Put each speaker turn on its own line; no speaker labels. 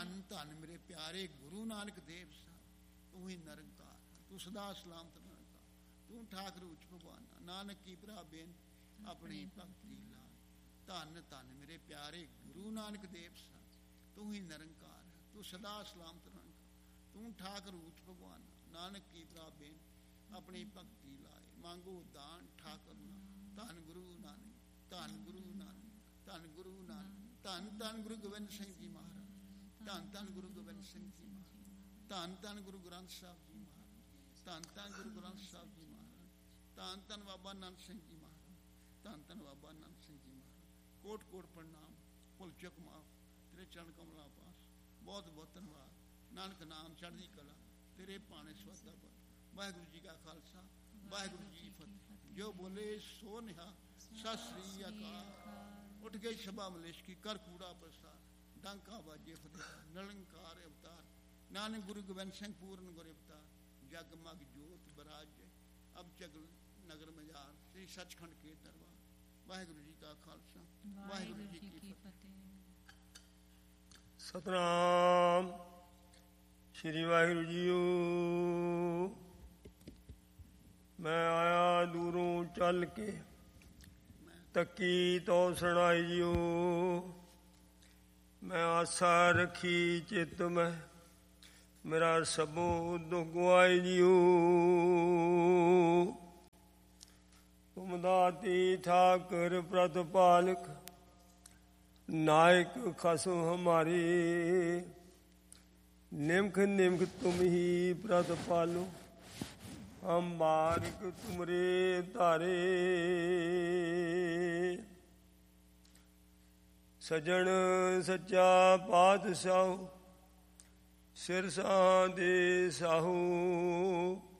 ਧੰਨ ਧੰਨ ਮੇਰੇ ਪਿਆਰੇ ਗੁਰੂ ਨਾਨਕ ਦੇਵ ਸਾਹਿਬ, ਤੂੰ ਹੀ ਨਿਰੰਕਾਰ, ਤੂੰ ਸਦਾ ਸਲਾਮਤ ਨਿਰੰਕਾਰ, ਤੂੰ ਠਾਕੁਰ ਉੱਚ ਭਗਵਾਨ, ਨਾਨਕ ਕੀ ਭਰਾ ਬੇਨ ਆਪਣੀ ਭਗਤੀ ਲਾ। ਧੰਨ ਧੰਨ ਮੇਰੇ ਪਿਆਰੇ ਗੁਰੂ ਨਾਨਕ ਦੇਵ ਸਾਹਿਬ, ਤੂੰ ਹੀ ਨਿਰੰਕਾਰ, ਤੂੰ ਸਦਾ ਸਲਾਮਤ ਨਿਰੰਕਾਰ, ਤੂੰ ਠਾਕੁਰ ਉੱਚ ਭਗਵਾਨ, ਨਾਨਕ ਕੀ ਭਰਾ ਬੇਨ ਆਪਣੀ ਭਗਤੀ ਲਾਏ। ਮੰਗੋ ਦਾਨ ਠਾਕੁਰ ਨਾਨਕ, ਧੰਨ ਗੁਰੂ ਨਾਨਕ, ਧੰਨ ਗੁਰੂ ਨਾਨਕ, ਧੰਨ ਗੁਰੂ ਨਾਨਕ, ਧੰਨ ਧੰਨ ਗੁਰੂ ਗੋਬਿੰਦ ਸਿੰਘ ਜੀ ਮਹਾਰਾਜ, ਧੰਨ ਧੰਨ ਗੁਰੂ ਗੋਬਿੰਦ ਸਿੰਘ ਜੀ ਮਹਾਰਾਜ, ਧੰਨ ਧੰਨ ਗੁਰੂ ਗ੍ਰੰਥ ਸਾਹਿਬ ਜੀ ਮਹਾਰਾਜ, ਧੰਨ ਧੰਨ ਗੁਰੂ ਗ੍ਰੰਥ ਸਾਹਿਬ ਜੀ ਮਹਾਰਾਜ, ਧੰਨ ਧੰਨ ਬਾਬਾ ਨੰਦ ਸਿੰਘ ਜੀ ਮਹਾਰਾਜ, ਧੰਨ ਧੰਨ ਬਾਬਾ ਨੰਦ ਸਿੰਘ ਜੀ ਮਹਾਰਾਜ। ਕੋਟ ਕੋਟ ਪ੍ਰਣਾਮ, ਭੁੱਲ ਚੁੱਕ ਮਾਫ, ਤੇਰੇ ਚਰਨ ਕਮਲਾਂ ਪਾਸ ਬਹੁਤ ਬਹੁਤ ਧੰਨਵਾਦ। ਨਾਨਕ ਨਾਮ ਚੜ੍ਹਦੀ ਕਲਾ, ਤੇਰੇ ਭਾਣੇ ਸਵਾਦਾ ਪਰ। ਵਾਹਿਗੁਰੂ ਜੀ ਕਾ ਖਾਲਸਾ, ਵਾਹਿਗੁਰੂ ਜੀ ਕੀ ਫਤਿਹ। ਜੋ ਬੋਲੇ ਸੋ ਨਿਹਾ, ਸਤਿ ਸ੍ਰੀ ਅਕਾਲ। ਉੱਠ ਗਈ ਸਭਾ ਮਲੇਸ਼ ਕੀ, ਕਰ ਕੂੜਾ ਪ੍ਰਸਾਰ, ਡੰਕਾ ਬਾਜੇ ਫਤਿਹ, ਨਿਰੰਕਾਰ ਅਵਤਾਰ, ਨਾਨਕ ਗੁਰੂ ਗੋਬਿੰਦ ਸਿੰਘ ਪੂਰਨ ਗੁਰ ਅਵਤਾਰ। ਜਗ ਮਗ ਜੋਤ ਬਰਾਜੇ, ਅਬ ਚਗਲ ਨਗਰ ਮਜਾਰ, ਸ੍ਰੀ ਸੱਚਖੰਡ ਕੇ ਦਰਬਾਰ। ਵਾਹਿਗੁਰੂ ਜੀ ਕਾ ਖਾਲਸਾ, ਵਾਹਿਗੁਰੂ ਜੀ ਕੀ ਫਤਿਹ।
ਸਤਿਨਾਮ ਸ਼੍ਰੀ ਵਾਹਿਗੁਰੂ ਜੀਓ। ਮੈਂ ਆਇਆ ਦੂਰੋਂ ਚੱਲ ਕੇ, ਤੱਕੀ ਤੋ ਸੁਣਾਈ ਜੀਓ। ਮੈਂ ਆਸਾ ਰੱਖੀ ਚਿੱਤ ਮੈਂ, ਮੇਰਾ ਸਭੋ ਦੁੱਖ ਗਵਾਈ ਜੀਓ। ਤੁਮ ਦਾਤੀ ਠਾਕੁਰ ਪ੍ਰਤਪਾਲਕ, ਨਾਇਕ ਖਸਮ ਹਮਾਰੀ। ਨਿਮਖ ਨਿਮਖ ਤੁਮ ਹੀ ਪ੍ਰਤਪਾਲੋ, ਹਮ ਬਾਰਿਕ ਤੁਮਰੇ ਧਾਰੇ। ਸਜਣ ਸੱਚਾ ਪਾਤਸ਼ਾਹ, ਸਿਰਸਾਂ ਦੇ ਸਾਹੂ।